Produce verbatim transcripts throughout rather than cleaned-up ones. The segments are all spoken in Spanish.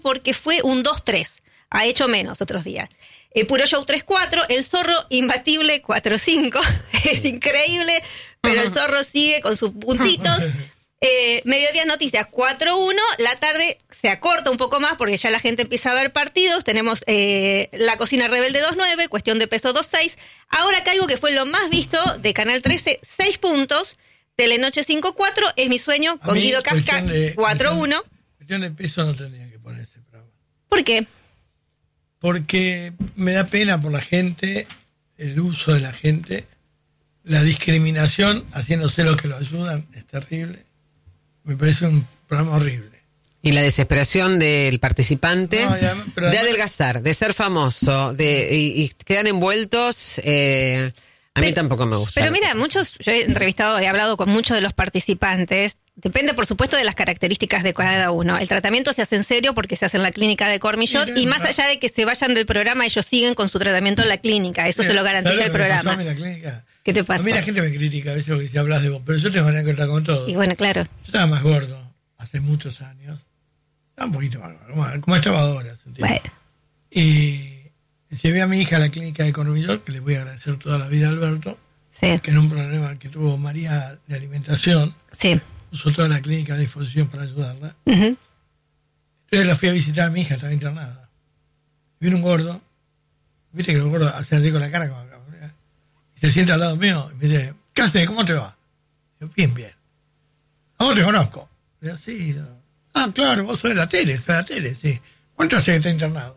porque fue un dos tres. Ha hecho menos otros días. Eh, Puro Show tres cuatro, El Zorro imbatible cuatro cinco. Es increíble, pero El Zorro sigue con sus puntitos. Eh, Mediodía Noticias cuatro uno, la tarde se acorta un poco más porque ya la gente empieza a ver partidos. Tenemos eh, La Cocina Rebelde dos nueve, Cuestión de Peso dos seis. Ahora caigo que fue lo más visto de Canal trece, seis puntos. Telenoche cinco cuatro, Es mi sueño, con mí, Guido Casca, cuatro uno. Cuestión de peso no tenía que poner ese programa. ¿Por qué? Porque me da pena por la gente, el uso de la gente, la discriminación, haciéndose los que lo ayudan, es terrible. Me parece un programa horrible. Y la desesperación del participante no, ya, pero de además, adelgazar, de ser famoso, de y, y quedan envueltos... Eh, a mí pero, tampoco me gusta. Pero mira, muchos, yo he entrevistado, he hablado con muchos de los participantes. Depende, por supuesto, de las características de cada uno. El tratamiento se hace en serio porque se hace en la clínica de Cormillot, sí, y más allá de que se vayan del programa, ellos siguen con su tratamiento en la clínica. Eso mira, se lo garantiza el programa. A mí, la clínica? ¿Qué te pasó? A mí la gente me critica a veces porque si hablas de vos, pero yo tengo que encontrar con todo. Y bueno, claro. Yo estaba más gordo hace muchos años. Estaba un poquito más gordo, como, como estaba ahora. Bueno. Y llevé a mi hija a la clínica de Cormillot, que le voy a agradecer toda la vida a Alberto. Sí. Que en un problema que tuvo María de alimentación, sí. puso toda la clínica a disposición para ayudarla. Uh-huh. Entonces la fui a visitar a mi hija, estaba internada. Viene un gordo, viste que los gordos hacen así con la cara, como, y se sienta al lado mío y me dice, ¿qué haces? ¿Cómo te va? Yo, bien, bien. ¿A vos te conozco? Y yo, sí. Yo, ah, claro, vos sos de la tele, sos de la tele, sí. ¿Cuánto hace que estás internado?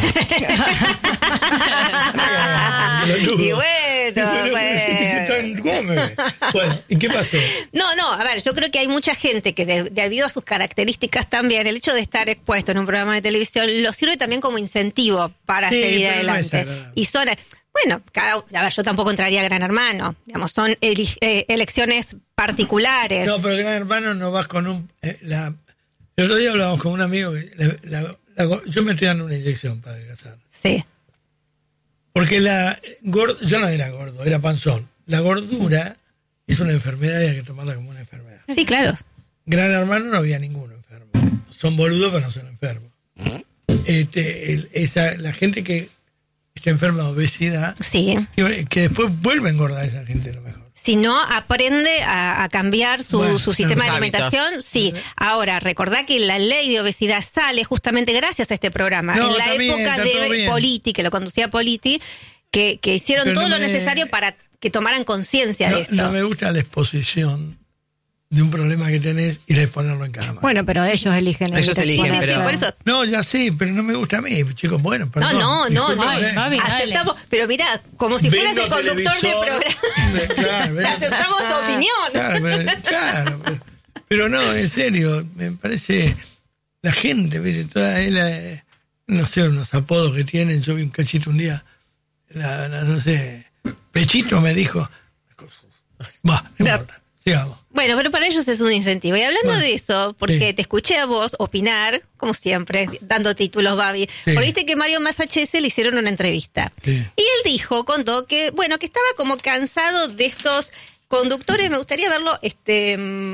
Y bueno, bueno. Bueno, ¿y qué pasó? No, no, a ver, yo creo que hay mucha gente que de, debido a sus características también, el hecho de estar expuesto en un programa de televisión lo sirve también como incentivo para sí, seguir adelante. No y son, bueno, cada, a ver, yo tampoco entraría a Gran Hermano, digamos, son el, eh, elecciones particulares. No, pero el Gran Hermano no vas con un... Eh, la, el otro día hablábamos con un amigo que la, la, la, yo me estoy dando una inyección para adelgazar. Sí. Porque la gordo, yo no era gordo, era panzón. La gordura es una enfermedad y hay que tomarla como una enfermedad. Sí, claro. Gran Hermano no había ninguno enfermo. Son boludos, pero no son enfermos. Este, el, esa, la gente que está enferma de obesidad, sí. que después vuelve a engordar a esa gente, a lo mejor. Si no aprende a, a cambiar su, bueno, su sistema de alimentación, hábitos. Sí. Ahora, recordá que la ley de obesidad sale justamente gracias a este programa. No, en la época bien, de Politi, que lo conducía Politi, que, que hicieron pero todo no lo me... necesario para que tomaran conciencia no, de esto. No me gusta la exposición de un problema que tenés y de ponerlo en cada mano. Bueno, pero ellos eligen. Ellos eligen, pero... Sí, por eso... No, ya sí, pero no me gusta a mí, chicos, bueno, perdón. No, no, no, no. Ay, Fabi, aceptamos, pero mirá, como si fueras Vendo el conductor de programa. Claro, ven, aceptamos tu opinión. Claro, pero, claro, pero, pero no, en serio, me parece, la gente, ¿viste? Toda la, no sé, unos apodos que tienen, yo vi un cachito un día, la, la, no sé, Pechito me dijo, va, no importa, sigamos. Bueno, pero para ellos es un incentivo. Y hablando bueno, de eso, porque sí. te escuché a vos opinar, como siempre, dando títulos, Babi, sí. porque viste que Mario Masachese le hicieron una entrevista. Sí. Y él dijo, contó que, bueno, que estaba como cansado de estos conductores, me gustaría verlo, este...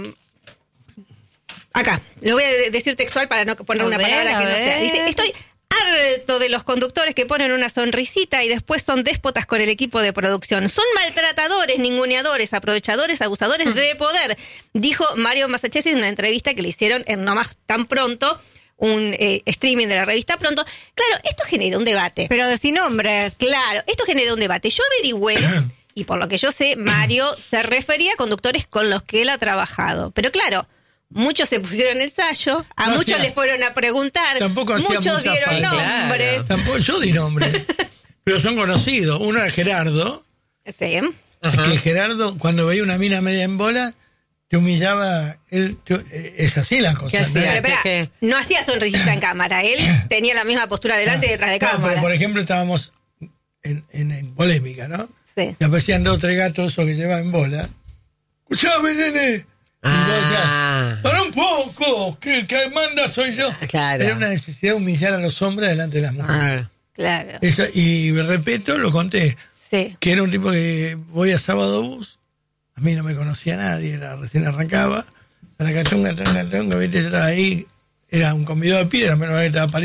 Acá, lo voy a decir textual para no poner a una ver, palabra que no sea. Dice, estoy... harto de los conductores que ponen una sonrisita y después son déspotas con el equipo de producción. Son maltratadores, ninguneadores, aprovechadores, abusadores de poder, dijo Mario Masachese en una entrevista que le hicieron en No Más Tan Pronto, un eh, streaming de la revista Pronto. Claro, esto genera un debate. Pero de sin nombres. Claro, esto genera un debate. Yo averigüé, y por lo que yo sé, Mario se refería a conductores con los que él ha trabajado. Pero claro, muchos se pusieron el sallo, a no muchos hacía, les fueron a preguntar, muchos dieron falta. nombres. Claro. Tampoco, yo di nombres, pero son conocidos. Uno era Gerardo, sí. que Gerardo, cuando veía una mina media en bola, te humillaba. Él, te, es así la cosa. ¿Qué hacía? Pero, espera, no hacía sonrisita en cámara, él tenía la misma postura delante ah, y detrás de claro, cámara. Pero por ejemplo, estábamos en, en, en polémica, ¿no? Sí. Y aparecían dos o tres gatos esos que llevaban en bola. ¡Escuchame, nene! Ah. Para un poco, que el que manda soy yo. Claro. Era una necesidad de humillar a los hombres delante de las mujeres. Ah. Claro. Eso, y repito, lo conté. Sí. Que era un tipo que voy a Sábado Bus, a mí no me conocía nadie, era, recién arrancaba, a la cachonga, chonga, chonga, viste, yo estaba ahí era un convidado de piedra, menos que estaba